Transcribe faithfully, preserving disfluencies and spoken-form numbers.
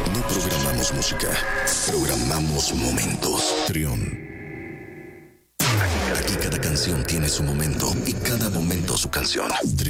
No programamos música, programamos momentos. Trión. Aquí cada canción tiene su momento y cada momento su canción.